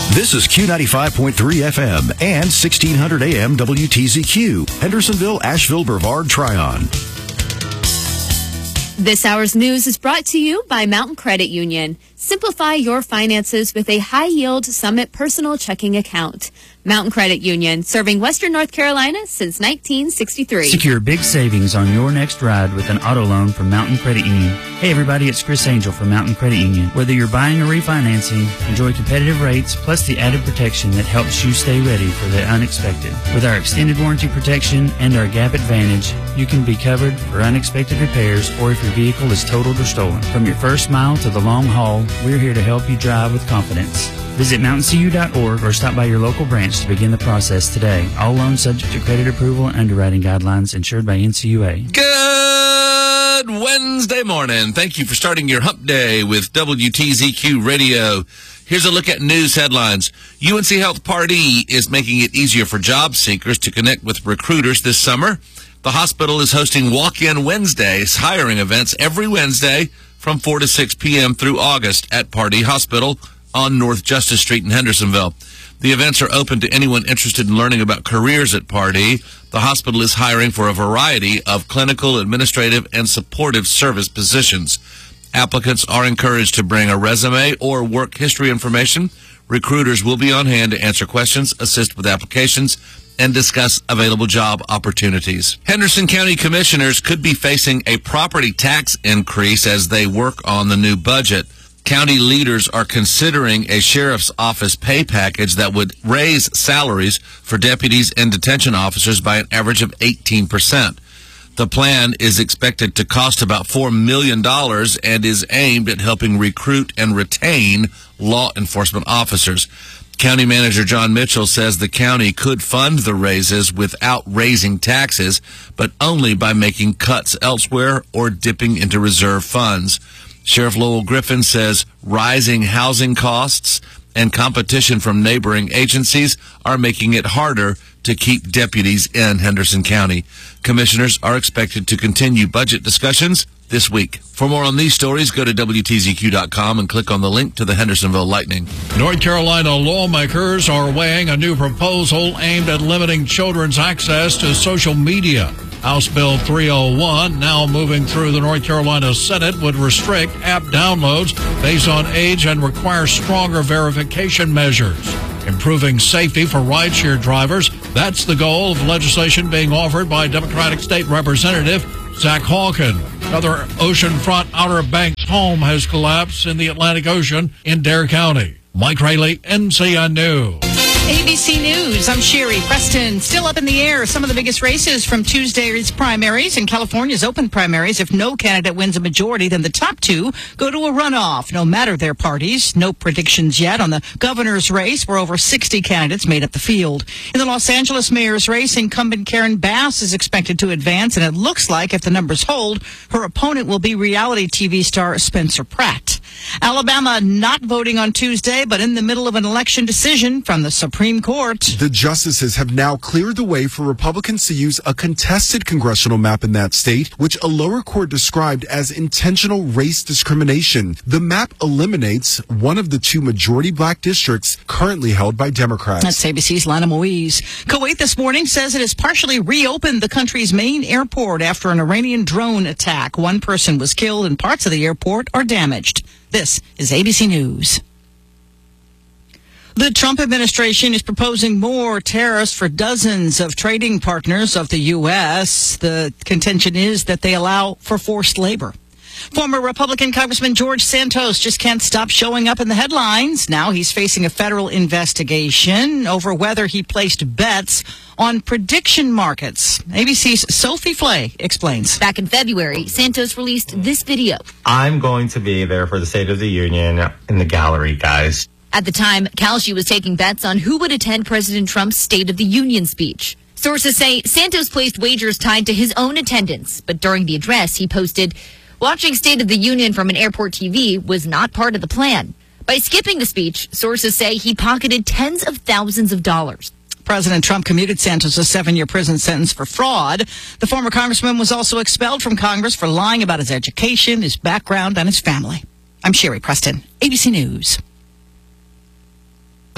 This is Q95.3 FM and 1600 AM WTZQ, Hendersonville, Asheville, Brevard, Tryon. This hour's news is brought to you by Mountain Credit Union. Simplify your finances with a high-yield Summit personal checking account. Mountain Credit Union, serving Western North Carolina since 1963. Secure big savings on your next ride with an auto loan from Mountain Credit Union. Hey everybody, it's Chris Angel from Mountain Credit Union. Whether you're buying or refinancing, enjoy competitive rates plus the added protection that helps you stay ready for the unexpected. With our extended warranty protection and our Gap Advantage, you can be covered for unexpected repairs or if your vehicle is totaled or stolen. From your first mile to the long haul, we're here to help you drive with confidence. Visit mountaincu.org or stop by your local branch to begin the process today. All loans subject to credit approval and underwriting guidelines, insured by NCUA. Good Wednesday morning. Thank you for starting your hump day with WTZQ Radio. Here's a look at news headlines. UNC Health Part E is making it easier for job seekers to connect with recruiters this summer. The hospital is hosting Walk-In Wednesdays hiring events every Wednesday from 4 to 6 p.m. through August at Part E Hospital on North Justice Street in Hendersonville. The events are open to anyone interested in learning about careers at Part E. The hospital is hiring for a variety of clinical, administrative, and supportive service positions. Applicants are encouraged to bring a resume or work history information. Recruiters will be on hand to answer questions, assist with applications, and discuss available job opportunities. Henderson County commissioners could be facing a property tax increase as they work on the new budget. County leaders are considering a sheriff's office pay package that would raise salaries for deputies and detention officers by an average of 18%. The plan is expected to cost about $4 million and is aimed at helping recruit and retain law enforcement officers. County Manager John Mitchell says the county could fund the raises without raising taxes, but only by making cuts elsewhere or dipping into reserve funds. Sheriff Lowell Griffin says rising housing costs and competition from neighboring agencies are making it harder to keep deputies in Henderson County. Commissioners are expected to continue budget discussions this week. For more on these stories, go to WTZQ.com and click on the link to the Hendersonville Lightning. North Carolina lawmakers are weighing a new proposal aimed at limiting children's access to social media. House Bill 301, now moving through the North Carolina Senate, would restrict app downloads based on age and require stronger verification measures. Improving safety for rideshare drivers, that's the goal of legislation being offered by Democratic State Representative Zach Hawken. Another oceanfront Outer Banks home has collapsed in the Atlantic Ocean in Dare County. Mike Rayleigh, NCN News. ABC News, I'm Sherry Preston. Still up in the air, some of the biggest races from Tuesday's primaries and California's open primaries. If no candidate wins a majority, then the top two go to a runoff, no matter their parties. No predictions yet on the governor's race, where over 60 candidates made up the field. In the Los Angeles mayor's race, incumbent Karen Bass is expected to advance, and it looks like, if the numbers hold, her opponent will be reality TV star Spencer Pratt. Alabama not voting on Tuesday, but in the middle of an election decision from the Supreme Court. The justices have now cleared the way for Republicans to use a contested congressional map in that state, which a lower court described as intentional race discrimination. The map eliminates one of the two majority black districts currently held by Democrats. That's ABC's Lana Moise. Kuwait this morning says it has partially reopened the country's main airport after an Iranian drone attack. One person was killed and parts of the airport are damaged. This is ABC News. The Trump administration is proposing more tariffs for dozens of trading partners of the U.S. The contention is that they allow for forced labor. Former Republican Congressman George Santos just can't stop showing up in the headlines. Now he's facing a federal investigation over whether he placed bets on prediction markets. ABC's Sophie Flay explains. Back in February, Santos released this video. I'm going to be there for the State of the Union in the gallery, guys. At the time, Kalshi was taking bets on who would attend President Trump's State of the Union speech. Sources say Santos placed wagers tied to his own attendance, but during the address, he posted, "Watching State of the Union from an airport TV was not part of the plan." By skipping the speech, sources say he pocketed tens of thousands of dollars. President Trump commuted Santos a 7-year prison sentence for fraud. The former congressman was also expelled from Congress for lying about his education, his background, and his family. I'm Sherry Preston, ABC News.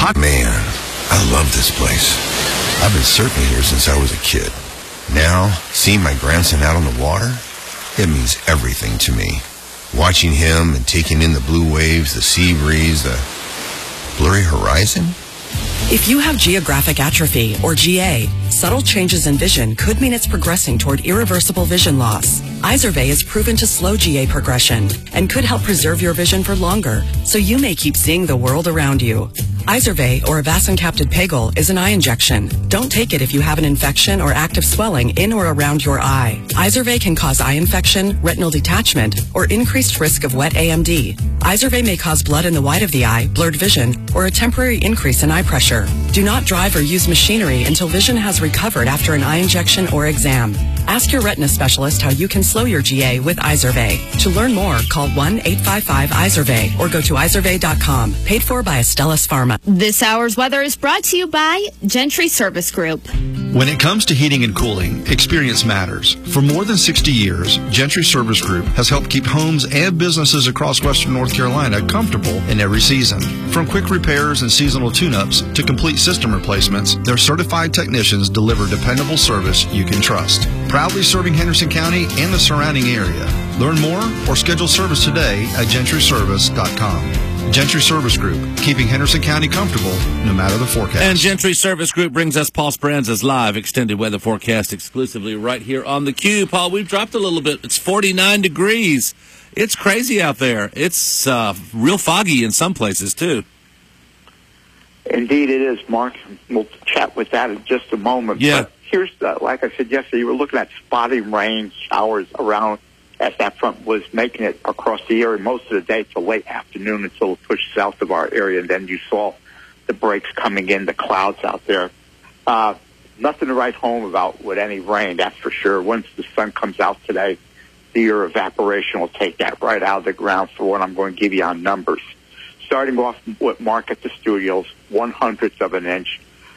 Hot man, I love this place. I've been surfing here since I was a kid. Now, seeing my grandson out on the water, it means everything to me. Watching him and taking in the blue waves, the sea breeze, the blurry horizon. If you have geographic atrophy, or GA, subtle changes in vision could mean it's progressing toward irreversible vision loss. Izervay is proven to slow GA progression and could help preserve your vision for longer, so you may keep seeing the world around you. Izervay, or avacincaptad pegol, is an eye injection. Don't take it if you have an infection or active swelling in or around your eye. Izervay can cause eye infection, retinal detachment, or increased risk of wet AMD. Izervay may cause blood in the white of the eye, blurred vision, or a temporary increase in eye pressure. Do not drive or use machinery until vision has recovered after an eye injection or exam. Ask your retina specialist how you can slow your GA with Izervay. To learn more, call 1-855-IZERVAY or go to izervay.com. Paid for by Astellas Pharma. This hour's weather is brought to you by Gentry Service Group. When it comes to heating and cooling, experience matters. For more than 60 years, Gentry Service Group has helped keep homes and businesses across Western North Carolina comfortable in every season. From quick repairs and seasonal tune-ups to complete system replacements, their certified technicians deliver dependable service you can trust. Proudly serving Henderson County and the surrounding area. Learn more or schedule service today at gentryservice.com. Gentry Service Group, keeping Henderson County comfortable no matter the forecast. And Gentry Service Group brings us Paul Speranza's live extended weather forecast exclusively right here on the Q. Paul, we've dropped a little bit. It's 49 degrees. It's crazy out there. It's real foggy in some places, too. Indeed it is, Mark. We'll chat with that in just a moment. Yeah. But here's, like I said yesterday, you were looking at spotty rain showers around as that front was making it across the area most of the day till late afternoon until it pushed south of our area, and then you saw the breaks coming in, the clouds out there. Nothing to write home about with any rain, that's for sure. Once the sun comes out today, your evaporation will take that right out of the ground for what I'm going to give you on numbers. Starting off with Mark at the studios, 1/100th of an inch.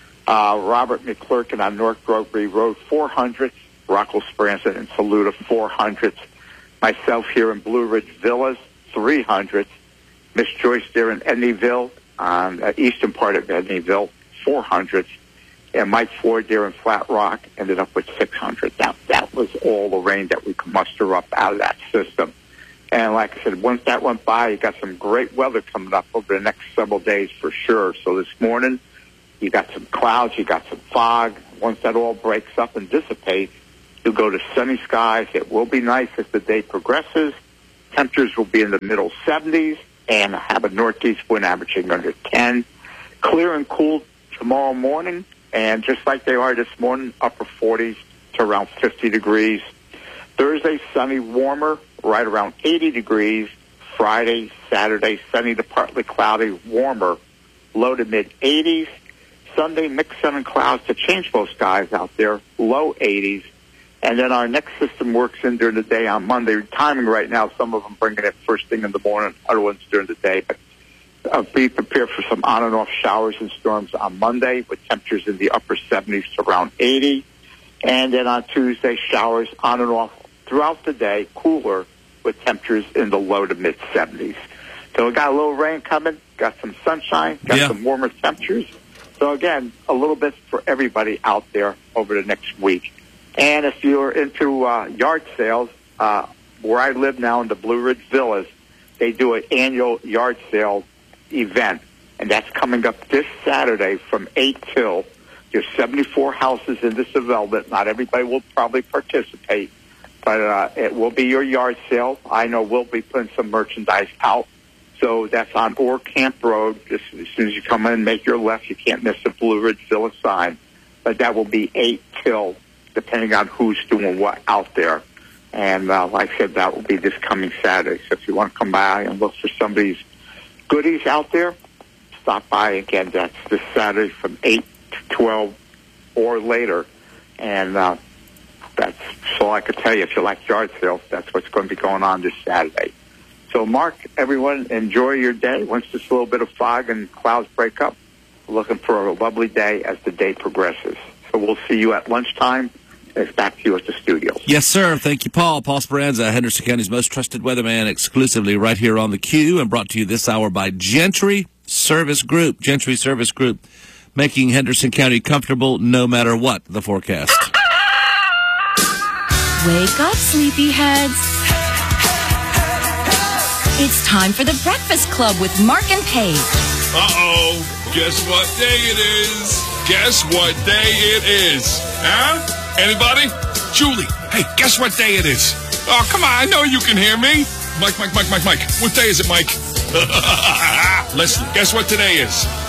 Robert McClurkin on North Grovery Road, 400th. Rockwell Speranza and Saluda, 400th. Myself here in Blue Ridge Villas, 300th. Miss Joyce there in Edneyville, on the eastern part of Edneyville, 400th. And Mike Ford there in Flat Rock ended up with 600. That was all the rain that we could muster up out of that system. And like I said, once that went by, you got some great weather coming up over the next several days for sure. So this morning, you got some clouds, you got some fog. Once that all breaks up and dissipates, you'll go to sunny skies. It will be nice as the day progresses. Temperatures will be in the middle 70s and have a northeast wind averaging under 10. Clear and cool tomorrow morning, and just like they are this morning, upper 40s to around 50 degrees. Thursday, sunny, warmer, right around 80 degrees. Friday, Saturday, sunny to partly cloudy, warmer, low to mid-80s. Sunday, mixed sun and clouds to change those skies out there, low 80s. And then our next system works in during the day on Monday. Timing right now, some of them bringing it first thing in the morning, other ones during the day. But be prepared for some on and off showers and storms on Monday with temperatures in the upper 70s to around 80. And then on Tuesday, showers on and off throughout the day, cooler with temperatures in the low to mid 70s. So we got a little rain coming, got some sunshine, got some warmer temperatures. So again, a little bit for everybody out there over the next week. And if you're into yard sales, where I live now in the Blue Ridge Villas, they do an annual yard sale event. And that's coming up this Saturday from 8 till. There's 74 houses in this development. Not everybody will probably participate, but it will be your yard sale. I know we'll be putting some merchandise out. So that's on Orr Camp Road. Just as soon as you come in and make your left, you can't miss the Blue Ridge Villa sign. But that will be 8 till, depending on who's doing what out there. And like I said, that will be this coming Saturday. So if you want to come by and look for somebody's goodies out there, stop by. Again, that's this Saturday from 8 to 12 or later. And that's all I could tell you. If you like yard sales, that's what's going to be going on this Saturday. So, Mark, everyone, enjoy your day. Once this little bit of fog and clouds break up, we're looking for a lovely day as the day progresses. So we'll see you at lunchtime. It's back to you at the studios. Yes, sir. Thank you, Paul. Paul Speranza, Henderson County's most trusted weatherman, exclusively right here on the Q, and brought to you this hour by Gentry Service Group, Gentry Service Group, making Henderson County comfortable no matter what. The forecast. Wake up, sleepyheads. It's time for the Breakfast Club with Mark and Paige. Uh-oh. Guess what day it is? Guess what day it is? Huh? Anybody? Julie, hey, guess what day it is? Oh, come on, I know you can hear me. Mike. What day is it, Mike? Listen, guess what today is?